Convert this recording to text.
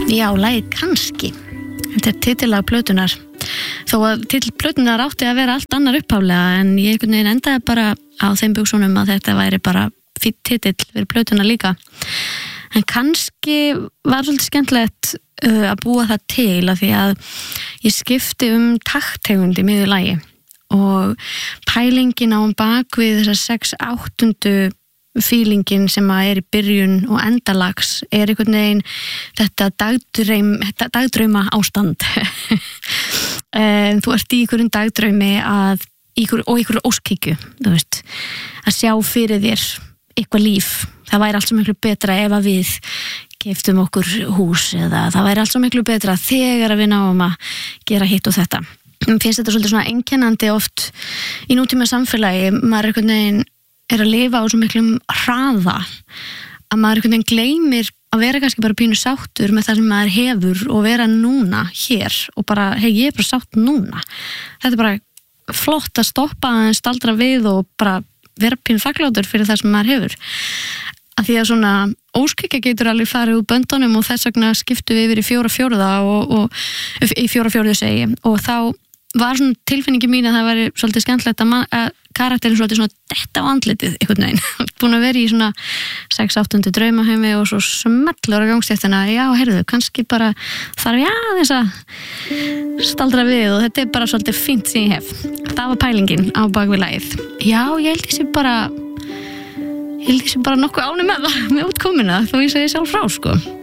Já, lagið kannski. Þetta titilag plötunar. Þó að titill plötunar átti að vera allt annar upphaflega, en ég einhvern veginn endaði bara á þeim buxunum að þetta væri bara fínn titill fyrir plötuna líka. En kannski var svolítið skemmtilegt að búa það til af því að ég skipti takttegund í miðju lagi og pælingin á bakvið þessar 6/8 feelingin sem er í byrjun og endalags einhvern veginn þetta dagdrauma ástand. Þú ert í einhverjum dagdraumi og einhverju óskhyggju, þú veist, að sjá fyrir þér eitthvað líf. Það væri allt svo miklu betra ef að við keyptum okkur hús, eða það væri allt svo miklu betra þegar að við náum að gera hitt og þetta. Mér finnst þetta svolítið svona einkennandi oft í nútíma samfélagi. Maður einhvern veginn að lifa á svo miklum hraða að maður einhvern veginn gleymir að vera kannski bara pínu sáttur með það sem maður hefur og vera núna hér og bara, ég er bara sátt núna. Þetta er bara flott að stoppa að staldra við og bara vera pínu þakklátur fyrir það sem maður hefur. Af því að svona óskhyggja getur alveg farið úr böndunum og þess vegna skiptum við yfir í 4/4 og í 4/4 segi ég. Og þá var svona tilfinningi mín að það væri svolítið skemmtilegt að karakterin svolítið svona detta á andlitið einhvern veginn. Búin að vera í svona 6/8 draumaheimi og svo smellur á gangstéttina. Já, heyrðu, kannski bara þarf ég aðeins að staldra við og þetta er bara svolítið fínt sem ég hef. Það var pælingin á bakvið lagið. Já, ég held ég sé bara nokkuð ánægð með það, með útkomuna, þó ég segi sjálf frá, sko.